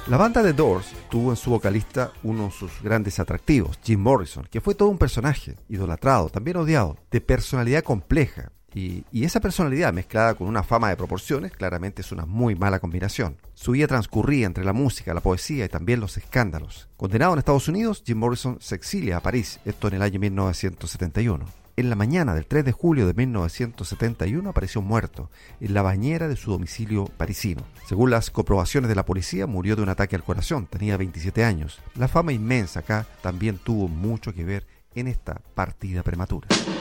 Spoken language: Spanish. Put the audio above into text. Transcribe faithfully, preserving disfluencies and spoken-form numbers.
La banda The Doors tuvo en su vocalista uno de sus grandes atractivos, Jim Morrison, que fue todo un personaje, idolatrado, también odiado, de personalidad compleja. Y, y esa personalidad mezclada con una fama de proporciones claramente es una muy mala combinación. Su vida transcurría entre la música, la poesía y también los escándalos. Condenado en Estados Unidos, Jim Morrison se exilia a París, esto en el año mil novecientos setenta y uno. En la mañana del tres de julio de mil novecientos setenta y uno apareció muerto en la bañera de su domicilio parisino. Según las comprobaciones de la policía, murió de un ataque al corazón, tenía veintisiete años. La fama inmensa acá también tuvo mucho que ver en esta partida prematura.